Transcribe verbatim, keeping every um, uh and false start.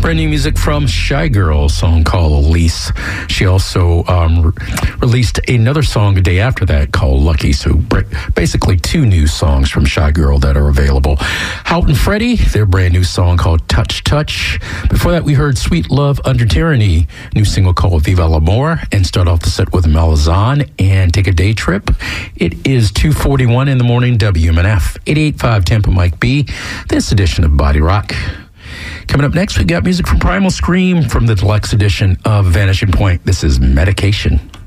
Brand new music from Shy Girl, a song called Elise. She also um, re- released another song a day after that called Lucky. So basically two new songs from Shy Girl that are available. Houghton Freddie, their brand new song called Touch Touch. Before that, we heard Sweet Love Under Tyranny, new single called Viva l'Amour, and start off the set with Malazan and Take a Day Trip. It is two forty-one in the morning, W M N F, eighty-eight point five Tampa Mike B, this edition of Body Rock. Coming up next, we got music from Primal Scream from the deluxe edition of Vanishing Point. This is Medication.